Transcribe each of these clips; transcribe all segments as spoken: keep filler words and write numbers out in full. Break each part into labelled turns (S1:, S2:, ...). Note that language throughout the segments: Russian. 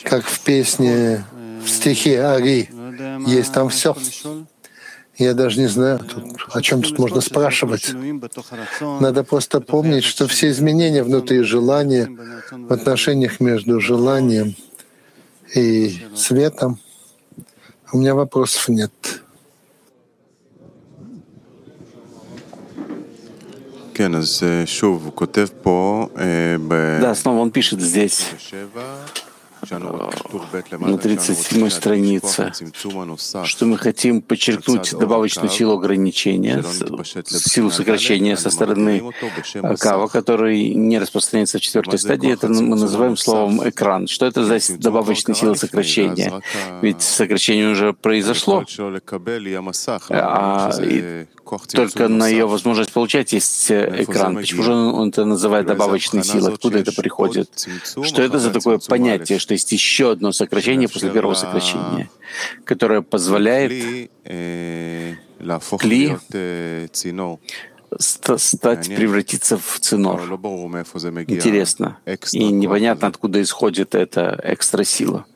S1: как в песне, в стихе Ари. Есть там все. Я даже не знаю, тут, о чем тут можно спрашивать. Надо просто помнить, что все изменения внутри желания, в отношениях между желанием и светом, у меня вопросов нет.
S2: Да, снова он пишет здесь, на тридцать седьмой странице, что мы хотим подчеркнуть добавочную силу ограничения, силу сокращения со стороны Кава, который не распространяется в четвертой стадии. Это мы называем словом «экран». Что это за добавочная сила сокращения? Ведь сокращение уже произошло, а только на ее возможность получать есть экран. Почему же он это называет добавочной силой? Откуда это приходит? Что это за такое понятие, что есть еще одно сокращение после первого сокращения, которое позволяет кли стать, превратиться в цинор? Интересно. И непонятно, откуда исходит эта экстрасила.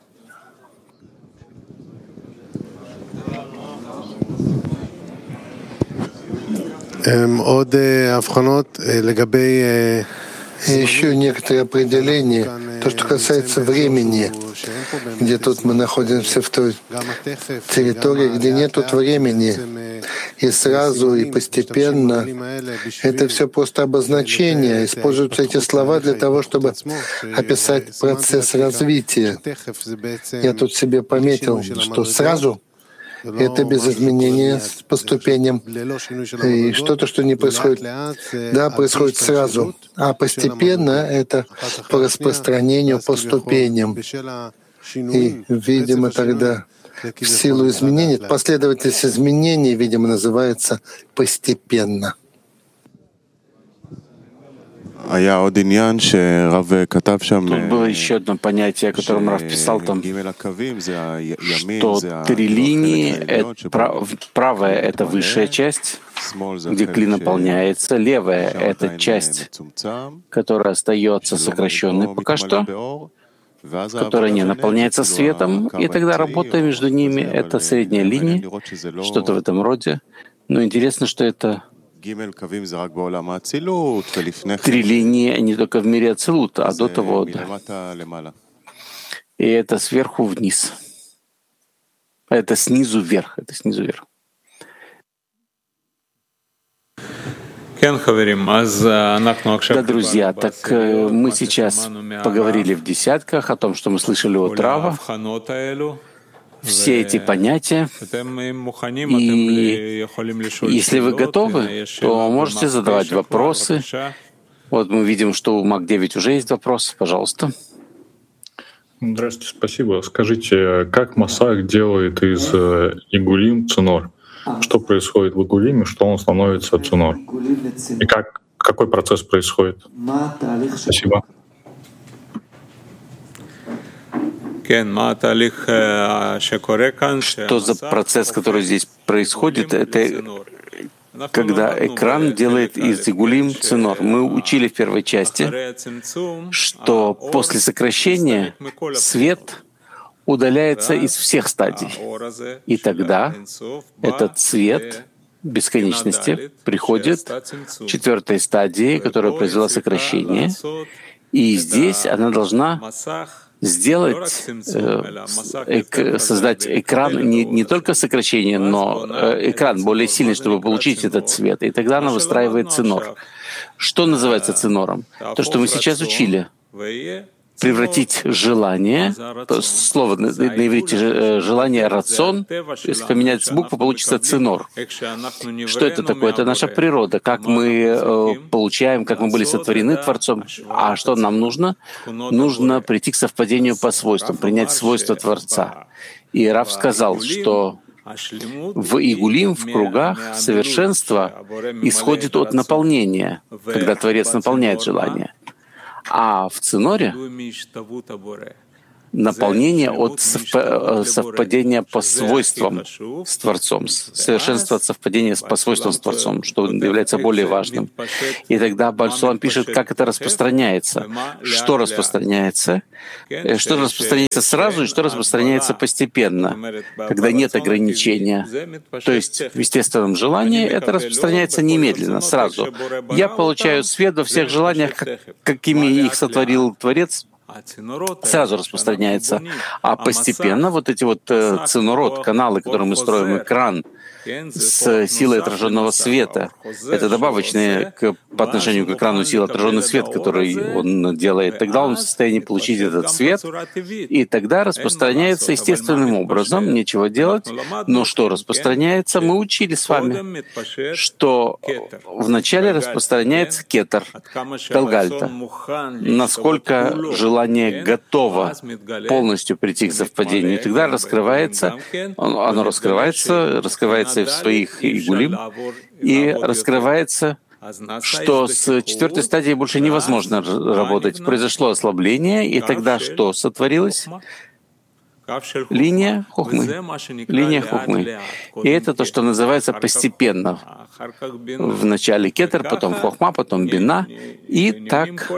S1: И еще некоторые определения, то, что касается времени, где тут мы находимся в той территории, где нет тут времени, и сразу, и постепенно. Это все просто обозначение. Используются эти слова для того, чтобы описать процесс развития. Я тут себе пометил, что сразу — это без изменения по ступеням. И что-то, что не происходит, да, происходит сразу. А постепенно — это по распространению, по ступеням. И, видимо, тогда в силу изменений, последовательность изменений, видимо, называется постепенно.
S2: Тут было еще одно понятие, о котором Рав писал там, что три линии, это, правая — это высшая часть, где кли наполняется, левая — это часть, которая остается сокращенной пока что, которая не наполняется светом, и тогда работа между ними — это средняя линия, что-то в этом роде. Но интересно, что это три линии не только в мире Ацилута, а до того, да. И это сверху вниз. Это снизу вверх. Это снизу вверх. Да, друзья, так мы сейчас поговорили в десятках о том, что мы слышали от Рава, все эти понятия, и если вы готовы, то можете задавать вопросы. Вот мы видим, что у Мак девять уже есть вопрос. Пожалуйста.
S3: Здравствуйте, спасибо. Скажите, как Масах делает из игулим цинор? Что происходит в игулиме, что он становится цинор? И как, какой процесс происходит? Спасибо.
S2: Что за процесс, который здесь происходит? Это когда экран делает из игулим цинор. Мы учили в первой части, что после сокращения свет удаляется из всех стадий. И тогда этот цвет бесконечности приходит к четвертой стадии, которая произвела сокращение. И здесь она должна сделать, э, создать экран, не, не только сокращение, но э, экран более сильный, чтобы получить этот цвет. И тогда она выстраивает цинор. Что называется цинором? То, что мы сейчас учили. Превратить желание, то слово на, на иврите желание рацион, если поменять букву, получится цинор. Что это такое? Это наша природа, как мы э, получаем, как мы были сотворены Творцом. А что нам нужно? Нужно прийти к совпадению по свойствам, принять свойства Творца. И Рав сказал, что в игулим, в кругах, совершенство исходит от наполнения, когда Творец наполняет желание. А в циноре наполнение от совп- совпадения по свойствам с Творцом, совершенство от совпадения по свойствам с Творцом, что является более важным. И тогда Бааль Сулам пишет, как это распространяется, что распространяется, что распространяется сразу и что распространяется постепенно, когда нет ограничения. То есть в естественном желании это распространяется немедленно, сразу. Я получаю свет во всех желаниях, как, какими их сотворил Творец, сразу распространяется. А постепенно вот эти вот э, цинурот, каналы, которые мы строим, экран с силой отраженного света, это добавочные к, по отношению к экрану сила отраженный свет, который он делает. Тогда он в состоянии получить этот свет, и тогда распространяется естественным образом, нечего делать. Но что распространяется, мы учили с вами, что вначале распространяется кетер, галгальта, насколько желание готово полностью прийти к совпадению. И тогда раскрывается, оно раскрывается, раскрывается в своих игулим, и раскрывается, что с четвертой стадией больше невозможно работать. Произошло ослабление, и тогда что сотворилось? Линия хохмы. Линия хохмы. И это то, что называется постепенно. Вначале кетер, потом хохма, потом бина. И так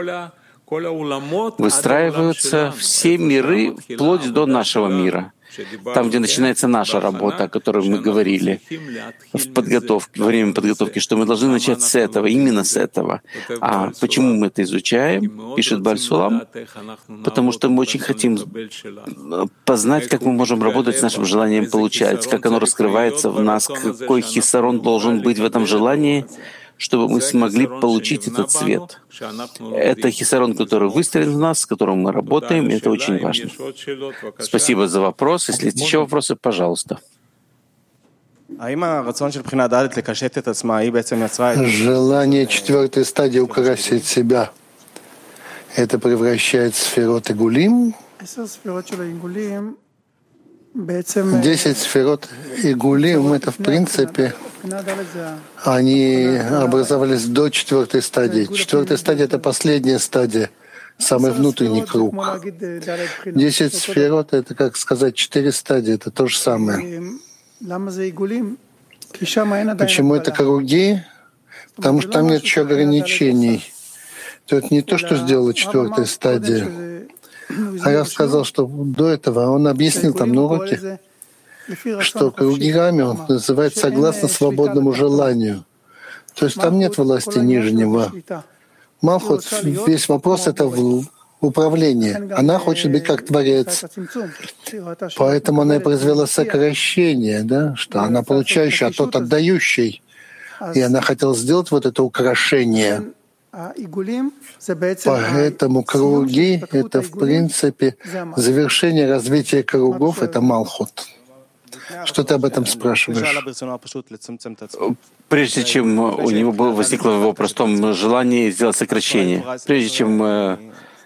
S2: выстраиваются все миры вплоть до нашего мира. Там, где начинается наша работа, о которой мы говорили в подготовке, во время подготовки, что мы должны начать с этого, именно с этого. А почему мы это изучаем, пишет Бааль Сулам? Потому что мы очень хотим познать, как мы можем работать с нашим желанием получать, как оно раскрывается в нас, какой хисарон должен быть в этом желании, чтобы мы смогли получить этот свет. Это хисарон, который выстроен в нас, с которым мы работаем, и это очень важно. Спасибо за вопрос. Если есть еще вопросы, пожалуйста.
S1: Желание четвертой стадии украсить себя, это превращает сферот игулим. Десять сферот игулим — это, в принципе, они образовались до четвертой стадии. Четвертая стадия — это последняя стадия, самый внутренний круг. Десять сферот — это, как сказать, четыре стадии, это то же самое. Почему это круги? Потому что там нет еще ограничений. То это не то, что сделала четвертая стадия. А я сказал, что до этого он объяснил там на уроке, что кругами он называет согласно свободному желанию. То есть там нет власти нижнего. Малхут, весь вопрос — это в управлении. Она хочет быть как Творец. Поэтому она и произвела сокращение, да, что она получающая, а тот отдающий. И она хотела сделать вот это украшение. Поэтому круги — это, в принципе, завершение развития кругов — это Малхут. Что ты об этом спрашиваешь?
S2: Прежде чем у него было, возникло в его простом желании сделать сокращение, прежде чем э,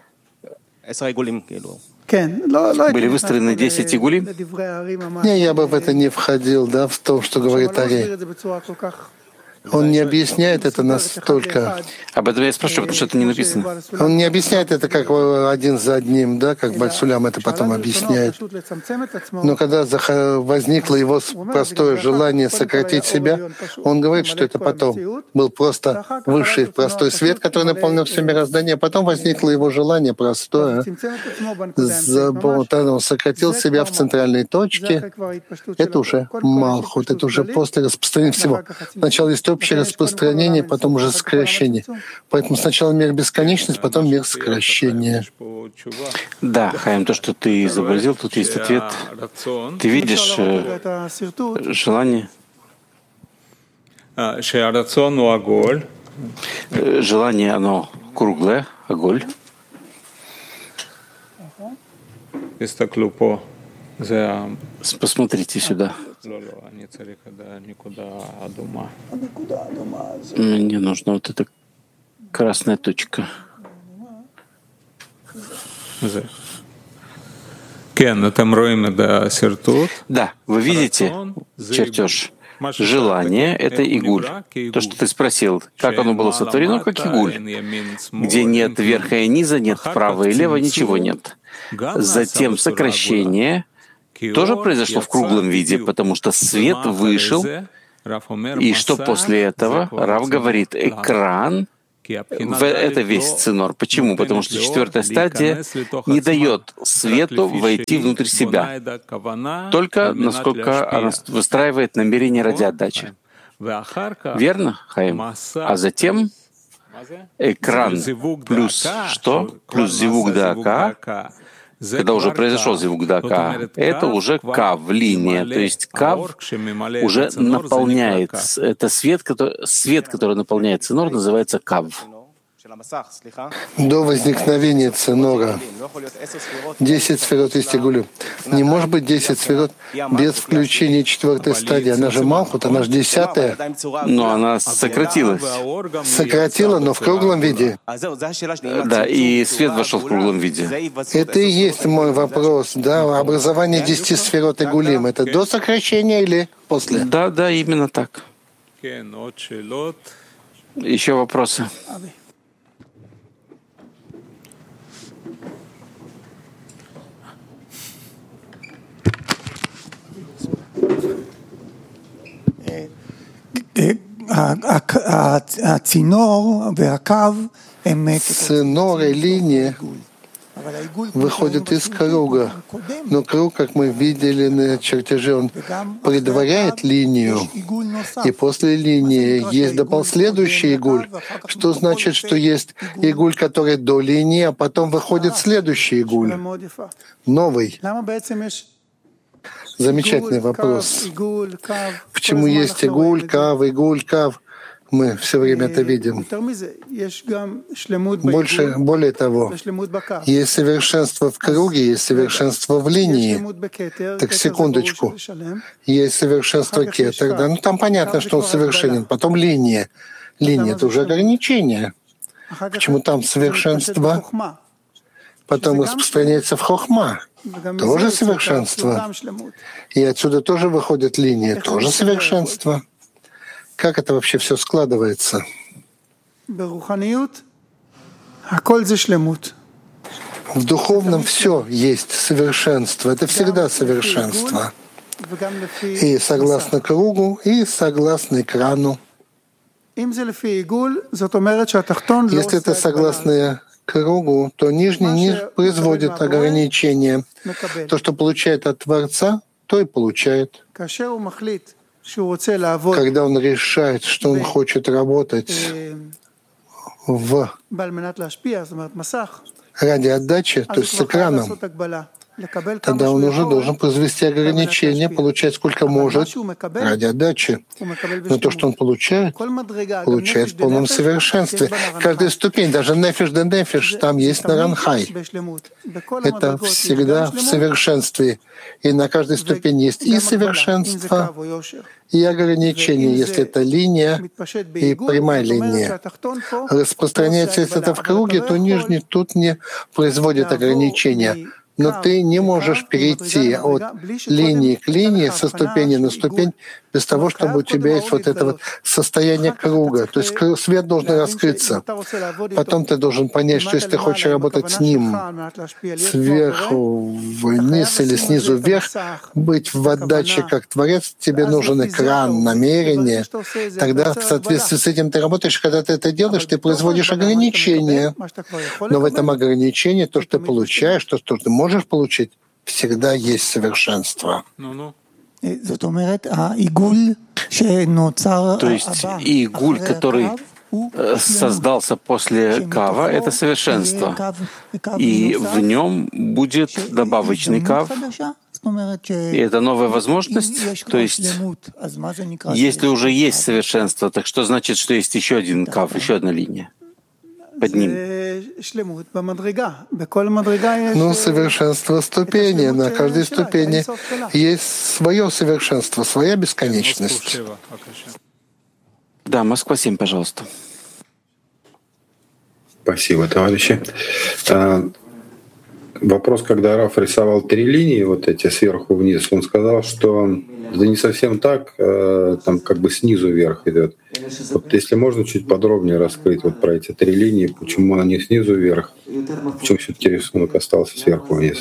S2: были выстроены десять игулим?
S1: Не, я бы в это не входил, да, в том, что говорит Ари. Он не объясняет это настолько.
S2: Об этом я спрашиваю, потому что это не написано.
S1: Он не объясняет это как один за одним, да, как Бааль Сулам это потом объясняет. Но когда возникло его простое желание сократить себя, он говорит, что это потом был просто высший простой свет, который наполнил все мироздание, а потом возникло его желание простое. Он сократил себя в центральной точке. Это уже Малхут, это уже после распространения всего. Сначала есть общее распространение, потом уже сокращение. Поэтому сначала мир бесконечность, потом мир сокращения.
S2: Да, Хаим, то, что ты изобразил, тут есть ответ. Ты видишь э, желание? Желание, оно круглое, оголь. Посмотрите сюда. Мне нужна вот эта красная точка. Да, вы видите чертеж? Желание — это игуль. То, что ты спросил, как оно было сотворено, как игуль, где нет верха и низа, нет права и лева, ничего нет. Затем сокращение тоже произошло в круглом виде, потому что свет вышел, и что после этого? Рав говорит, экран — это весь цинор. Почему? Потому что четвертая стадия не дает свету войти внутрь себя, только насколько она выстраивает намерение ради отдачи. Верно, Хаим? А затем экран плюс что? Плюс зивук дака. Когда уже произошел зивук дака, это уже кав, линия, то есть кав уже наполняет, это свет, который, свет, который наполняет цинор, называется кав.
S1: До возникновения цинора десять сферот есть игулю. Не может быть десять сферот без включения четвертой стадии. Она же Малхут, она же десятая.
S2: Но она сократилась.
S1: Сократила, но в круглом виде.
S2: Да, и свет вошел в круглом виде.
S1: Это и есть мой вопрос. Да, образование десяти сферот игулим. Это до сокращения или после?
S2: Да, да, именно так. Еще вопросы?
S1: Цинор и линия выходят из круга. Но круг, как мы видели на чертеже, он предваряет линию. И после линии есть следующий игуль. Что значит, что есть игуль, который до линии, а потом выходит следующий игуль. Новый. Замечательный вопрос. Почему есть игуль, кав, игуль, кав? Мы все время это видим. Больше, более того, есть совершенство в круге, есть совершенство в линии. Так, секундочку. Есть совершенство кетер, да? Ну, там понятно, что он совершенен. Потом линия. Линия — это уже ограничение. Почему там совершенство? Потом распространяется в хохма. Тоже совершенство. И отсюда тоже выходит линия. Тоже совершенство. Как это вообще все складывается? В духовном все есть совершенство. Это всегда совершенство. И согласно кругу, и согласно экрану. Если это согласно кругу, то нижний не производит ограничения. То, что получает от Творца, то и получает. Когда он решает, что он хочет работать в ради отдачи, то есть с экраном, тогда он уже должен произвести ограничения, получать сколько может ради отдачи. Но то, что он получает, получает в полном совершенстве. Каждая ступень, даже нефиш да нефиш, там есть наранхай. Это всегда в совершенстве. И на каждой ступени есть и совершенство, и ограничения, если это линия и прямая линия. Распространяется, если это в круге, то нижний тут не производит ограничения. Но ты не можешь перейти от линии к линии, со ступени на ступень, без того, чтобы у тебя есть вот это вот состояние круга. То есть свет должен раскрыться. Потом ты должен понять, что если ты хочешь работать с ним сверху вниз или снизу вверх, быть в отдаче как Творец, тебе нужен экран, намерение. Тогда в соответствии с этим ты работаешь. Когда ты это делаешь, ты производишь ограничения. Но в этом ограничении то, что ты получаешь, то, что ты можешь получить, всегда есть совершенство.
S2: То есть игуль, который создался после кава, это совершенство. И в нем будет добавочный кав. И это новая возможность. То есть, если уже есть совершенство, так что значит, что есть еще один кав, еще одна линия под ним?
S1: Ну, совершенство ступени. На каждой ступени есть свое совершенство, своя бесконечность.
S2: Да, Москва семь, пожалуйста.
S4: Спасибо, товарищи. вопрос, когда Раф рисовал три линии, вот эти сверху вниз, он сказал, что это не совсем так, там как бы снизу вверх идет. Вот если можно чуть подробнее раскрыть вот про эти три линии, почему они снизу вверх, почему все-таки рисунок остался сверху вниз.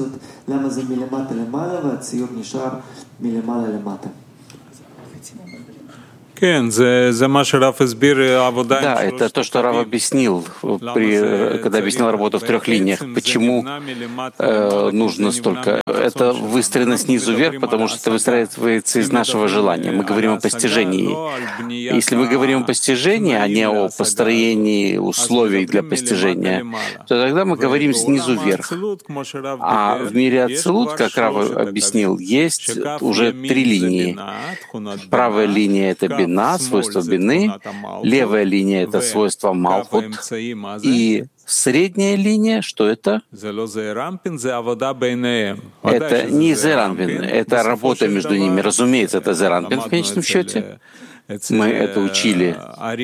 S2: Да, это то, что Рав объяснил, при, когда объяснял работу в трех линиях. Почему э, нужно столько? Это выстроено снизу вверх, потому что это выстраивается из нашего желания. Мы говорим о постижении. Если мы говорим о постижении, а не о построении условий для постижения, то тогда мы говорим снизу вверх. А в мире Ацилут, как Рав объяснил, есть уже три линии. Правая линия — это бина, свойство бины, левая линия — это свойство малхут, и средняя линия, что это? Это не зеранпин, это работа между ними. Разумеется, это зеранпин в конечном счете. Мы это учили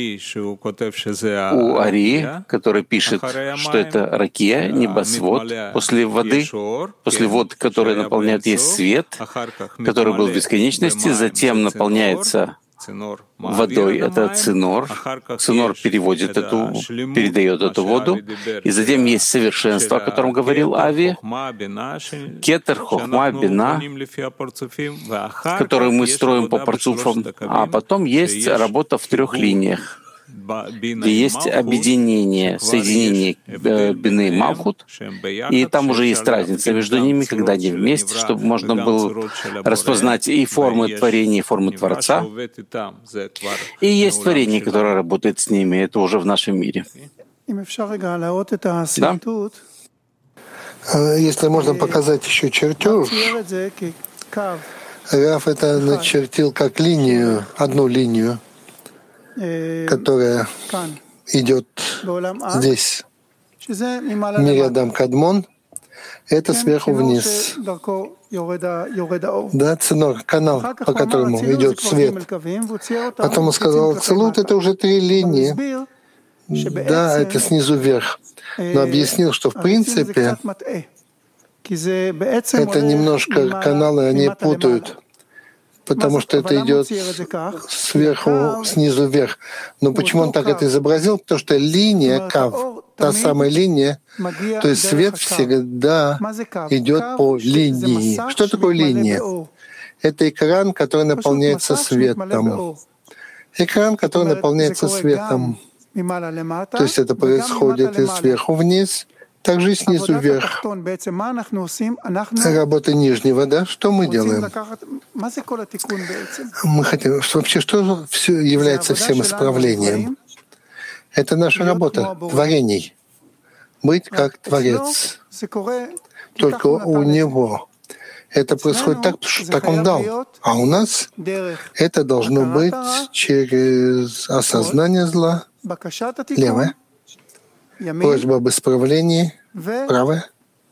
S2: у Ари, который пишет, что это ракия, небосвод. После воды, после вод, которые наполняют, есть свет, который был в бесконечности, затем наполняется водой. Это цинор. Цинор переводит эту, передает эту воду. И затем есть совершенство, о котором говорил Ави. Кетер, хохма, бина, которую мы строим по парцуфам. А потом есть работа в трех линиях, где есть объединение, соединение бины и малхут, и там уже есть разница между ними, когда они вместе, чтобы можно было распознать и формы творения, и формы Творца. И есть творение, которое работает с ними, это уже в нашем мире. Да?
S1: Если можно показать еще чертеж, Раф это начертил как линию, одну линию, которая идет здесь, Мириадам Кадмон, это сверху вниз. Да, цинор, канал, по которому идет свет. Потом он сказал, Ацилут — это уже три линии. Да, это снизу вверх. Но объяснил, что в принципе это немножко каналы, они путают, потому что это идет сверху, снизу вверх. Но почему он так это изобразил? Потому что линия, кав, та самая линия, то есть свет всегда идет по линии. Что такое линия? Это экран, который наполняется светом. Экран, который наполняется светом. То есть это происходит и сверху вниз, также и снизу вверх. Работа нижнего, да? Что мы делаем? Мы хотим, что вообще, что все является всем исправлением? Это наша работа, творений. Быть как Творец. Только у Него. Это происходит так, что так Он дал. А у нас это должно быть через осознание зла, левое, просьба об исправлении, правое,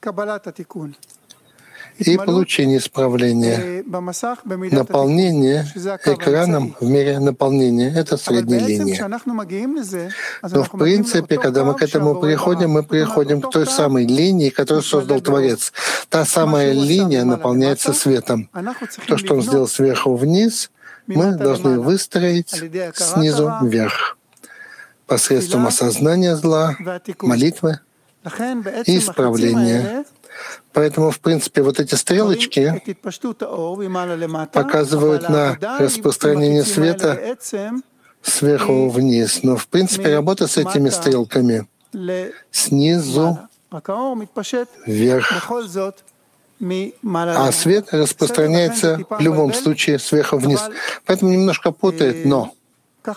S1: и получение исправления. Наполнение экраном в мире наполнения — это средняя линия. Но в принципе, когда мы к этому приходим, мы приходим к той самой линии, которую создал Творец. Та самая линия наполняется светом. То, что Он сделал сверху вниз, мы должны выстроить снизу вверх посредством осознания зла, молитвы и исправления. Поэтому, в принципе, вот эти стрелочки показывают на распространение света сверху вниз. Но, в принципе, работа с этими стрелками снизу вверх. А свет распространяется в любом случае сверху вниз. Поэтому немножко путает, но так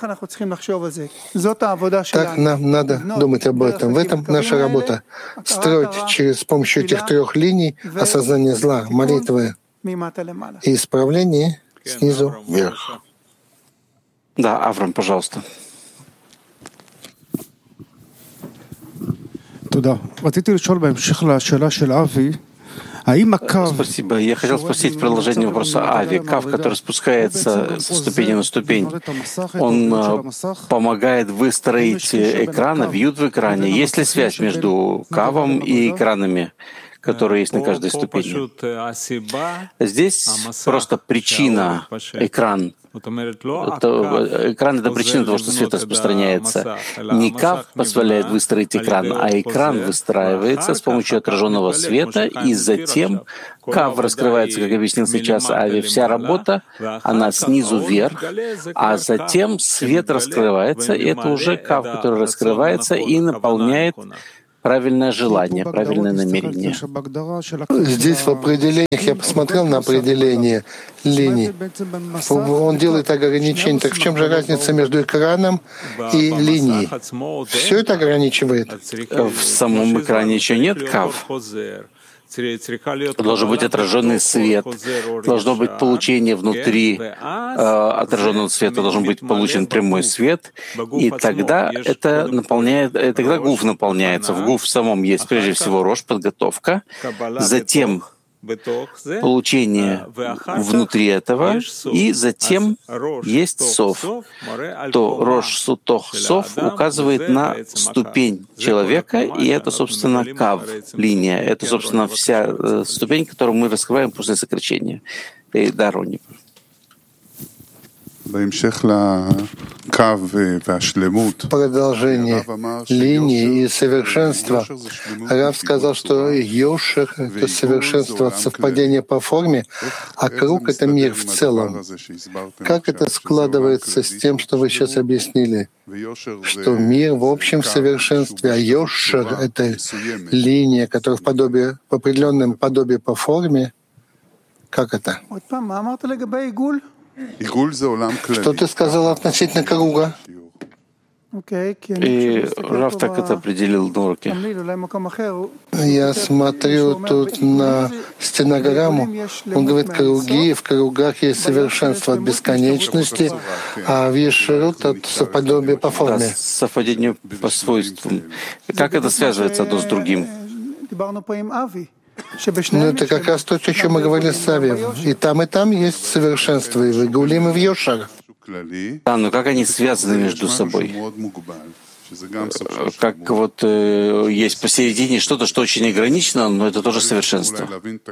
S1: нам надо думать об этом. В этом наша работа. Строить через с помощью этих трех линий осознание зла, молитвы и исправление снизу вверх.
S2: Да, Авраам, пожалуйста. Спасибо. Я хотел спросить продолжение вопроса Ави. Кав, который спускается со ступени на ступень, он помогает выстроить экран, вьют в экране. Есть ли связь между кавом и экранами, которые есть на каждой ступени. Здесь просто причина, экран. Это, экран — это причина того, что свет распространяется. Не кав позволяет выстроить экран, а экран выстраивается с помощью отраженного света, и затем кав раскрывается, как объяснил сейчас Ави. Вся работа, она снизу вверх, а затем свет раскрывается, и это уже кав, который раскрывается и наполняет правильное желание, правильное намерение.
S1: Здесь в определениях, я посмотрел на определение линий, он делает ограничение. Так в чем же разница между экраном и линией? Все это ограничивает?
S2: В самом экране еще нет кав. Должен быть отраженный свет, должно быть получение внутри э, отраженного света, должен быть получен прямой свет, и тогда это наполняет, и тогда гуф наполняется. В гуф самом есть прежде всего рош, подготовка, затем получение внутри этого, и затем есть сов. То рош, сутох, сов указывает на ступень человека, и это, собственно, кав, линия. Это, собственно, вся ступень, которую мы раскрываем после сокращения. И дарони.
S1: Продолжение линии и совершенства. Рав сказал, что Йошер — это совершенство от совпадения по форме, а круг — это мир в целом. Как это складывается с тем, что вы сейчас объяснили? Что мир в общем совершенстве, а Йошер — это линия, которая в, подобии, в определенном подобии по форме. Как это? Что ты сказал относительно круга?
S2: И Рав так это определил на уроке.
S1: Я смотрю тут на стенограмму. Он говорит, круги, в кругах есть совершенство от бесконечности, а в Ешерут от совпадения по форме.
S2: Да, совпадение по свойствам. Как это связывается одно с другим?
S1: Ну, это как раз то, о чем мы говорили с Ави. И там, и там есть совершенство, и в Игулим, и в Йошер.
S2: Да, но как они связаны между собой? Как вот э, есть посередине что-то, что очень ограничено, но это тоже совершенство.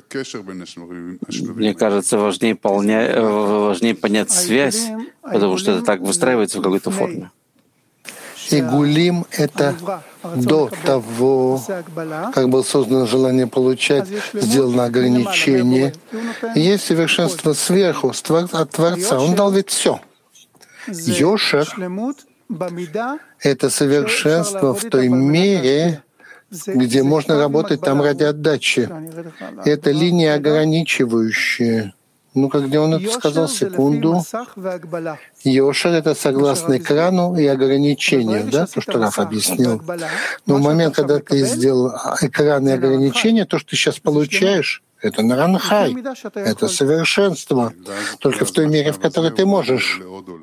S2: Мне кажется, важнее, полня... важнее понять связь, потому что это так выстраивается в какой-то форме.
S1: Игулим — это до того, как было создано желание получать, сделано ограничение. Есть совершенство сверху, от Творца. Он дал ведь все. Йошер — это совершенство в той мере, где можно работать там ради отдачи. Это линия ограничивающая. Ну-ка, где он это сказал? Секунду. Йошер — это согласно экрану и ограничению, да, то, что Раф объяснил. Но в момент, когда ты сделал экран и ограничения, то, что ты сейчас получаешь, это наранхай, это совершенство, только в той мере, в которой ты можешь.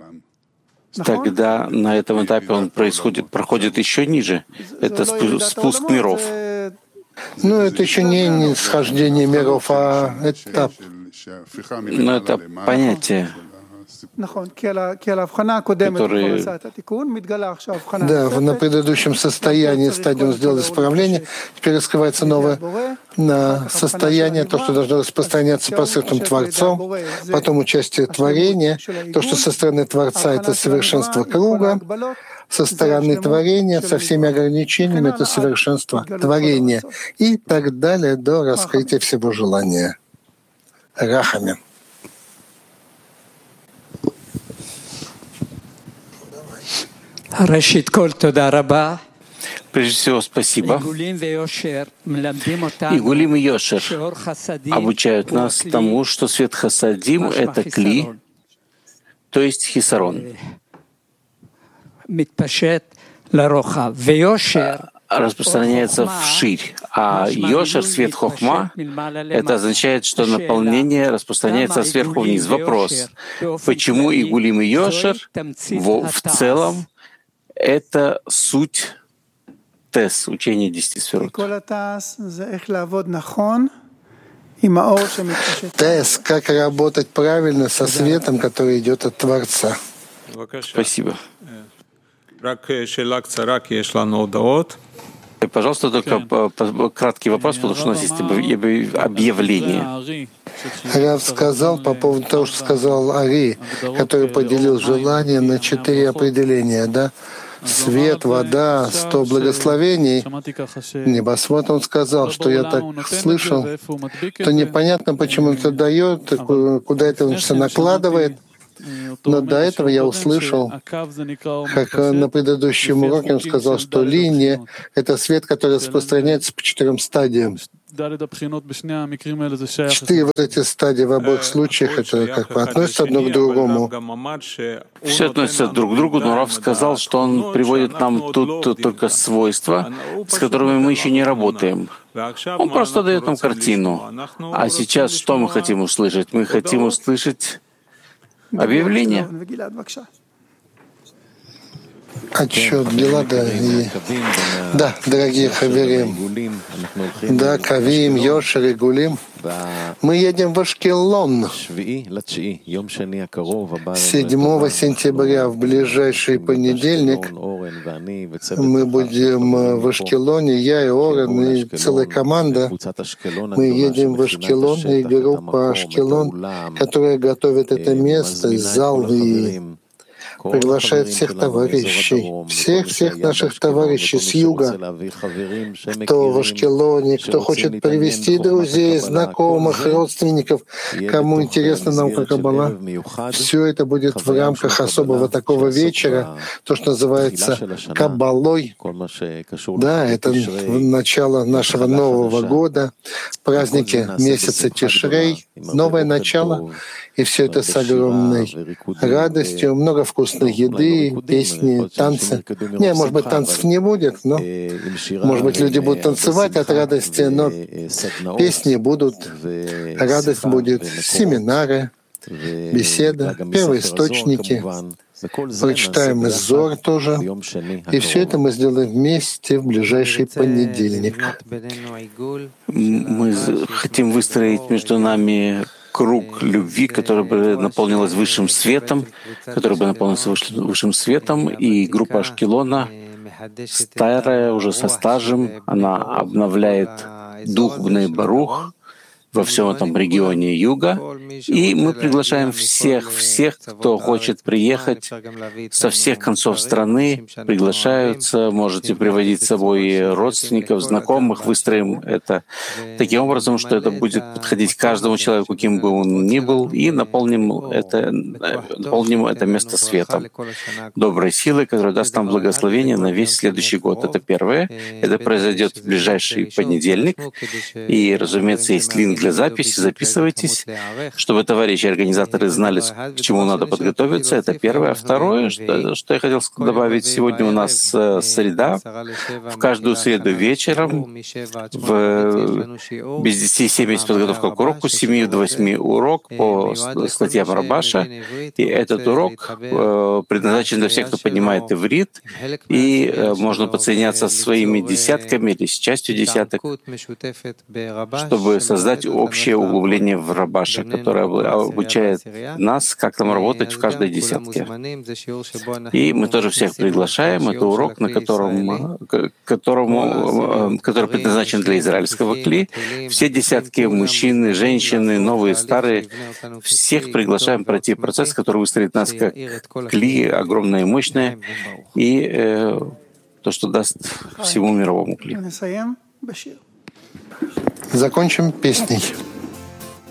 S2: Тогда на этом этапе он происходит, проходит еще ниже. Это спуск миров.
S1: Ну, это еще не нисхождение миров, а этап.
S2: Но это понятие, которые...
S1: Да, на предыдущем состоянии стадиум сделал исправление, теперь раскрывается новое на состояние, то, что должно распространяться посредством Творцом, потом участие творения, то, что со стороны Творца — это совершенство круга, со стороны творения, со всеми ограничениями — это совершенство творения, и так далее до раскрытия всего желания. Рахами.
S2: Прежде всего, спасибо. Игулим и Йошер обучают нас тому, что свет хасадим — это кли, то есть хисарон. Распространяется вширь, а Йошер, свет хохма, это означает, что наполнение распространяется сверху вниз. Вопрос, почему Игулим и Йошер в, в целом это суть тес, учения десяти сферот.
S1: Тес, как работать правильно со светом, который идет от Творца.
S2: Спасибо. Пожалуйста, только краткий вопрос, потому что у нас есть объявление.
S1: Рав сказал по поводу того, что сказал Ари, который поделил желание на четыре определения, да? Свет, вода, сто благословений, небосвод. Он сказал, что я так слышал, то непонятно, почему он это дает, куда это он все накладывает. Но до этого я услышал, как на предыдущем уроке он сказал, что линия — это свет, который распространяется по четырем стадиям. Четыре вот эти стадии в обоих случаях, это как бы относятся одно к другому.
S2: Все относится друг к другу, но Рав сказал, что он приводит нам тут только свойства, с которыми мы еще не работаем. Он просто дает нам картину. А сейчас что мы хотим услышать? Мы хотим услышать объявление.
S1: Отчет Гилада и... Да, дорогие хаверим, да, Кавим, Йошер и Гулим, мы едем в Ашкелон седьмого сентября, в ближайший понедельник. Мы будем в Ашкелоне, я и Орен, и целая команда. Мы едем в Ашкелон, и группа Ашкелон, которая готовит это место, зал и приглашает всех товарищей, всех-всех наших товарищей с юга, кто в Ашкелоне, кто хочет привести друзей, знакомых, родственников, кому интересна наука Каббала. Все это будет в рамках особого такого вечера, то, что называется Каббалой. Да, это начало нашего Нового года, праздники месяца Тишрей, новое начало. И все это с огромной радостью, много вкусной еды, песни, танцы. Не, может быть, танцев не будет, но, может быть, люди будут танцевать от радости, но песни будут, радость будет, семинары, беседа, первоисточники. Прочитаем из Зор тоже. И все это мы сделаем вместе в ближайший понедельник.
S2: Мы хотим выстроить между нами круг любви, который бы наполнилась высшим светом, который бы наполнился высшим светом, и группа Ашкелона, старая, уже со стажем, она обновляет дух Бней Барух во всем этом регионе юга, и мы приглашаем всех, всех, кто хочет приехать со всех концов страны, приглашаются, можете приводить с собой родственников, знакомых, выстроим это таким образом, что это будет подходить каждому человеку, кем бы он ни был, и наполним это, наполним это место светом, доброй силой, которая даст нам благословение на весь следующий год. Это первое. Это произойдет в ближайший понедельник, и, разумеется, есть линк для записи, записывайтесь, чтобы товарищи организаторы знали, к чему надо подготовиться. Это первое. А второе, что, что я хотел добавить, сегодня у нас среда. В каждую среду вечером в без десяти семь есть подготовка к уроку, с семи до восьми урок по статьям Рабаша. И этот урок предназначен для всех, кто понимает иврит, и можно подсоединяться со своими десятками или с частью десяток, чтобы создать общее углубление в Рабаша, которое обучает нас, как нам работать в каждой десятке. И мы тоже всех приглашаем. Это урок, на котором, которому, который предназначен для израильского кли. Все десятки, мужчины, женщины, новые, старые, всех приглашаем пройти процесс, который выстроит нас как кли, огромное и мощное, и э, то, что даст всему мировому кли.
S1: Закончим песней.